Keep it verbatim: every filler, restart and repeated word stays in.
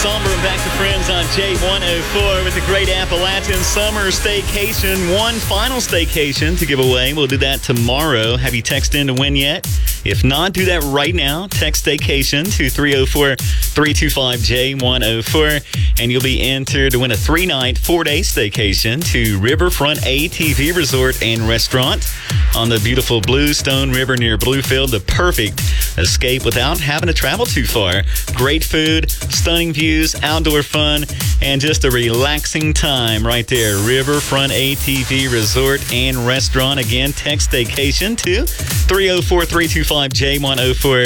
Somber and back to friends on J one oh four with the Great Appalachian Summer Staycation. One final staycation to give away. We'll do that tomorrow. Have you texted in to win yet? If not, do that right now. Text staycation to three oh four, three two five, J one oh four, and you'll be entered to win a three-night, four-day staycation to Riverfront A T V Resort and Restaurant on the beautiful Bluestone River near Bluefield. The perfect escape without having to travel too far. Great food, stunning views, outdoor fun, and just a relaxing time right there. Riverfront A T V Resort and Restaurant. Again, text staycation to three oh four, three two five, J one oh four.